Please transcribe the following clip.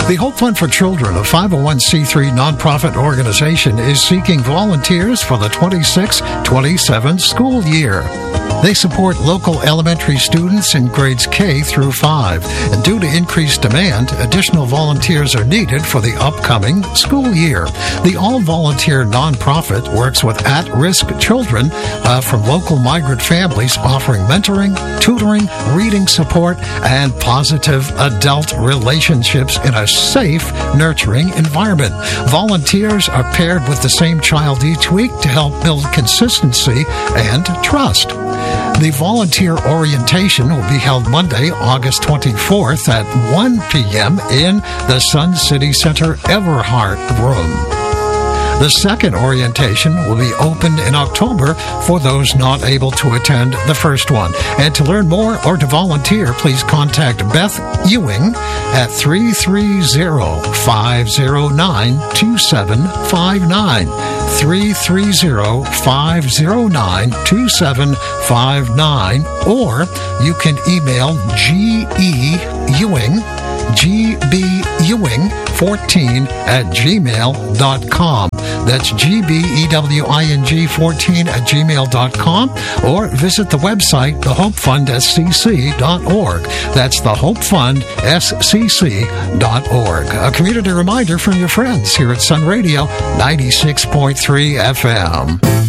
The Hope Fund for Children, a 501c3 nonprofit organization, is seeking volunteers for the 26-27 school year. They support local elementary students in grades K through 5, and due to increased demand, additional volunteers are needed for the upcoming school year. The all-volunteer nonprofit works with at-risk children from local migrant families, offering mentoring, tutoring, reading support, and positive adult relationships in a safe, nurturing environment. Volunteers are paired with the same child each week to help build consistency and trust. The volunteer orientation will be held Monday, August 24th at 1 p.m. in the Sun City Center Everhart Room. The second orientation will be opened in October for those not able to attend the first one. And to learn more or to volunteer, please contact Beth Ewing at 330-509-2759. 330-509-2759. Or you can email G.E. Ewing, gbewing14@gmail.com. That's gbewing14@gmail.com, or visit the website, thehopefundSCC.org. That's thehopefundSCC.org. A community reminder from your friends here at Sun Radio 96.3 FM.